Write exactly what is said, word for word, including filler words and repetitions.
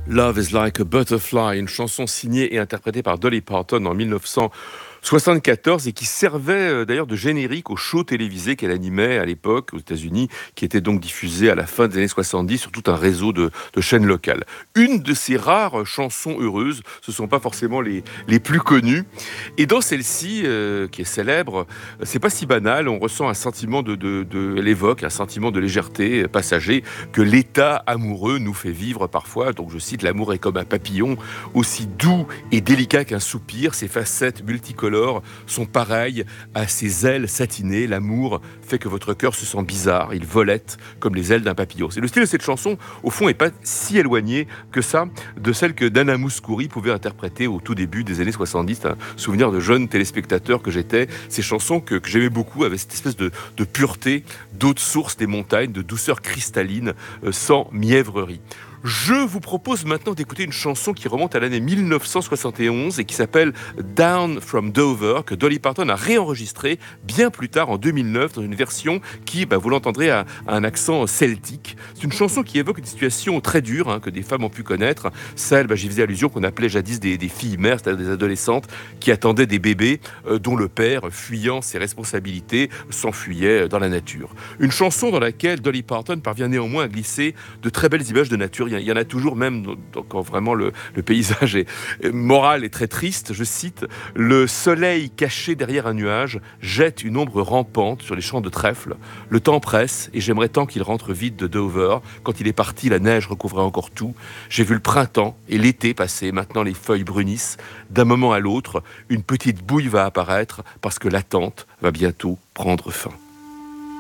Love is like a butterfly, une chanson signée et interprétée par Dolly Parton en mille neuf cent soixante-quatorze et qui servait euh, d'ailleurs de générique au show télévisé qu'elle animait à l'époque aux États-Unis, qui était donc diffusé à la fin des années soixante-dix sur tout un réseau de, de chaînes locales. Une de ces rares chansons heureuses, ce ne sont pas forcément les, les plus connues. Et dans celle-ci, euh, qui est célèbre, c'est pas si banal, on ressent un sentiment de, de, de elle évoque un sentiment de légèreté passager que l'état amoureux nous fait vivre parfois. Donc je cite: l'amour est comme un papillon, aussi doux et délicat qu'un soupir, ses facettes multicolores sont pareilles à ses ailes satinées. L'amour fait que votre cœur se sent bizarre, il volette comme les ailes d'un papillon. C'est le style de cette chanson, au fond, n'est pas si éloigné que ça de celle que Nana Mouskouri pouvait interpréter au tout début des années soixante-dix. Un souvenir de jeune téléspectateur que j'étais. Ces chansons que, que j'aimais beaucoup avaient cette espèce de, de pureté, d'eau de source des montagnes, de douceur cristalline, euh, sans mièvrerie. Je vous propose maintenant d'écouter une chanson qui remonte à l'année mille neuf cent soixante et onze et qui s'appelle Down from Dover, que Dolly Parton a réenregistré bien plus tard en deux mille neuf dans une version qui, bah, vous l'entendrez, a, a un accent celtique. C'est une chanson qui évoque une situation très dure hein, que des femmes ont pu connaître. Celle, bah, j'y faisais allusion, qu'on appelait jadis des, des filles mères, c'est-à-dire des adolescentes qui attendaient des bébés euh, dont le père, fuyant ses responsabilités, s'enfuyait dans la nature. Une chanson dans laquelle Dolly Parton parvient néanmoins à glisser de très belles images de nature. Il y en a toujours, même quand vraiment le, le paysage est, est moral et très triste. Je cite: le soleil caché derrière un nuage jette une ombre rampante sur les champs de trèfle. Le temps presse et j'aimerais tant qu'il rentre vite de Dover. Quand il est parti, la neige recouvrait encore tout. J'ai vu le printemps et l'été passer. Maintenant, les feuilles brunissent. D'un moment à l'autre, une petite bouille va apparaître parce que l'attente va bientôt prendre fin.